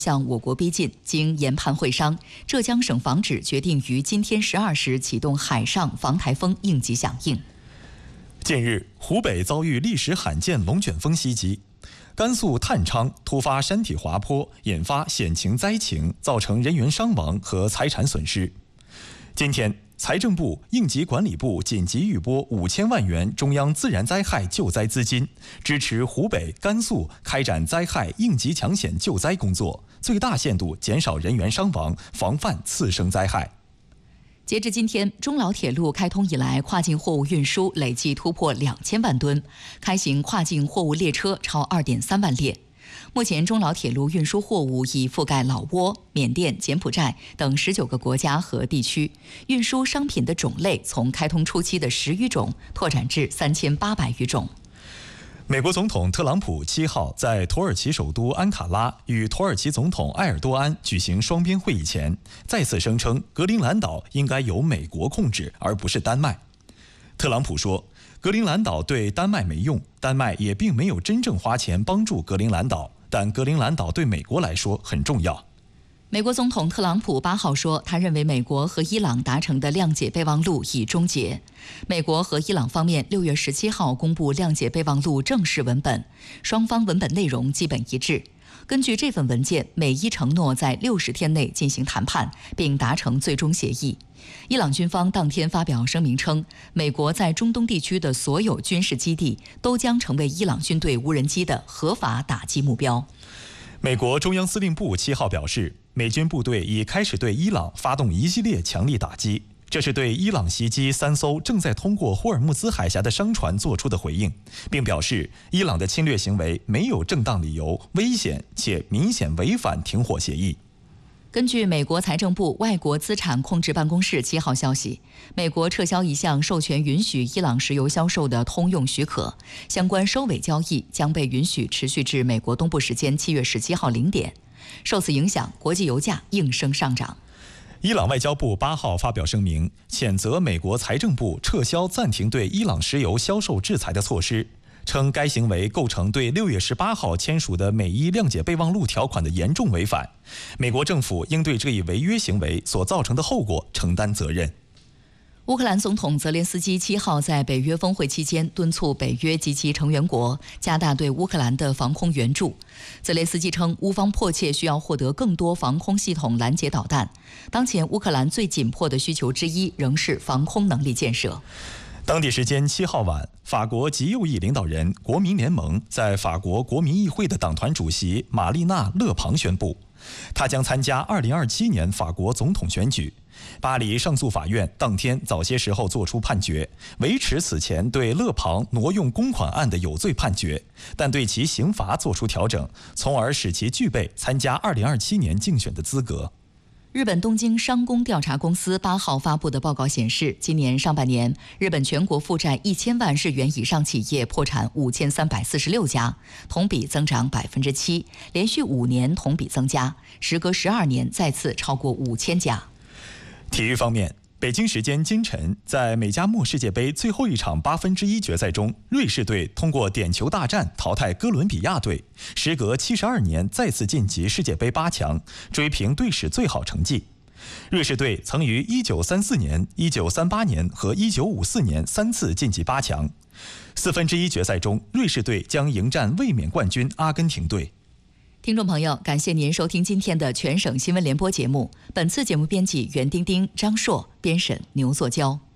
向我国逼近。经研判会商，浙江省防指决定于今天12时启动海上防台风应急响应。 近日，湖北遭遇历史罕见龙卷风袭击，甘肃探昌突发山体滑坡，引发险情灾情，造成人员伤亡和财产损失。今天，财政部、应急管理部紧急预拨5000万元中央自然灾害救灾资金，支持湖北、甘肃开展灾害应急抢险救灾工作，最大限度减少人员伤亡，防范次生灾害。 截至今天，中老铁路开通以来，跨境货物运输累计突破2000万吨，开行跨境货物列车超2.3万列。目前，中老铁路运输货物已覆盖老挝、缅甸、柬埔寨等19个国家和地区，运输商品的种类从开通初期的10余种拓展至3800余种。 美国总统特朗普7号在土耳其首都安卡拉与土耳其总统埃尔多安举行双边会议前，再次声称格陵兰岛应该由美国控制，而不是丹麦。特朗普说，格陵兰岛对丹麦没用，丹麦也并没有真正花钱帮助格陵兰岛，但格陵兰岛对美国来说很重要。 美国总统特朗普8号说，他认为美国和伊朗达成的谅解备忘录已终结。美国和伊朗方面6月17号公布谅解备忘录正式文本，双方文本内容基本一致。根据这份文件，美伊承诺在60天内进行谈判，并达成最终协议。伊朗军方当天发表声明称，美国在中东地区的所有军事基地都将成为伊朗军队无人机的合法打击目标。 美国中央司令部7号表示，美军部队已开始对伊朗发动一系列强力打击，这是对伊朗袭击3艘正在通过霍尔木兹海峡的商船做出的回应，并表示伊朗的侵略行为没有正当理由，危险且明显违反停火协议。 根据美国财政部外国资产控制办公室7号消息，美国撤销一项授权允许伊朗石油销售的通用许可，相关收尾交易将被允许持续至美国东部时间7月17号0点。受此影响，国际油价应声上涨。 伊朗外交部8号发表声明，谴责美国财政部撤销暂停对伊朗石油销售制裁的措施，称该行为构成对6月18号签署的美伊谅解备忘录条款的严重违反，美国政府应对这一违约行为所造成的后果承担责任。 乌克兰总统泽连斯基7号在北约峰会期间敦促北约及其成员国加大对乌克兰的防空援助。泽连斯基称，乌方迫切需要获得更多防空系统拦截导弹。当前乌克兰最紧迫的需求之一仍是防空能力建设。 当地时间7号晚，法国极右翼领导人国民联盟在法国国民议会的党团主席玛丽娜·勒庞宣布，他将参加2027年法国总统选举。巴黎上诉法院当天早些时候作出判决，维持此前对勒庞挪用公款案的有罪判决，但对其刑罚作出调整，从而使其具备参加2027年竞选的资格。 日本东京商工调查公司8号发布的报告显示，今年上半年，日本全国负债1000万日元以上企业破产5346家，同比增长7%，连续5年同比增加，时隔12年再次超过5000家。 体育方面，北京时间今晨，在美加墨世界杯最后一场1/8决赛中，瑞士队通过点球大战淘汰哥伦比亚队，时隔72年再次晋级世界杯8强，追平队史最好成绩。瑞士队曾于1934年、1938年和1954年3次晋级8强。1/4决赛中，瑞士队将迎战卫冕冠军阿根廷队。 听众朋友，感谢您收听今天的全省新闻联播节目。本次节目编辑袁丁丁、张硕，编审牛作娇。